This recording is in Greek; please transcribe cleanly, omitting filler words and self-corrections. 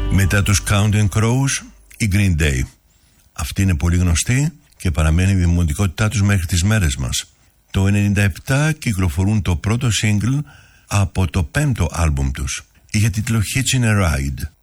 Μετά τους Counting Crows, η Green Day. Αυτή είναι πολύ γνωστή και παραμένει η δημοτικότητά τους μέχρι τις μέρες μας. Το 1997 κυκλοφορούν το πρώτο single από το 5ο άλμπουμ τους. Είχε τίτλο Hitchin' a Ride.